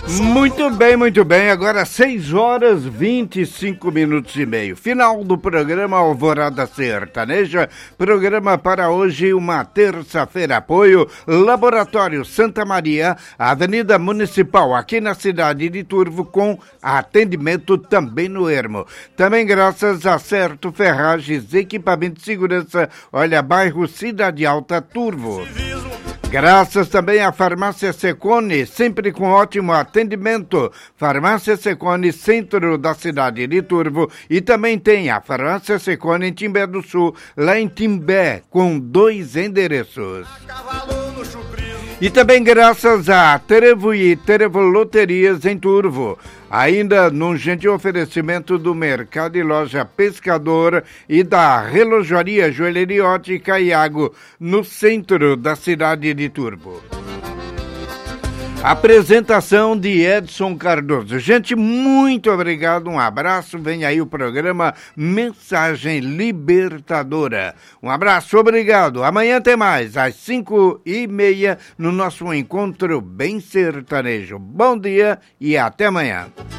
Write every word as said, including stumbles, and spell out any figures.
Muito bem, muito bem. Agora seis horas vinte e cinco minutos e meio. Final do programa Alvorada Sertaneja. Programa para hoje, uma terça-feira. Apoio Laboratório Santa Maria, Avenida Municipal, aqui na cidade de Turvo, com atendimento também no Ermo. Também graças a Certo Ferragens, equipamento de segurança. Olha, bairro Cidade Alta, Turvo. Graças também à Farmácia Secone, sempre com ótimo atendimento. Farmácia Secone, centro da cidade de Turvo. E também tem a Farmácia Secone em Timbé do Sul, lá em Timbé, com dois endereços. E também graças a Trevo e Trevo Loterias em Turvo. Ainda num gentil oferecimento do Mercado e Loja Pescador e da Relojaria Joalheria Ótica Iago, no centro da cidade de Turvo. Apresentação de Edson Cardoso. Gente, muito obrigado, um abraço. Vem aí o programa Mensagem Libertadora. Um abraço, obrigado. Amanhã tem mais, às cinco e meia, no nosso encontro bem sertanejo. Bom dia e até amanhã.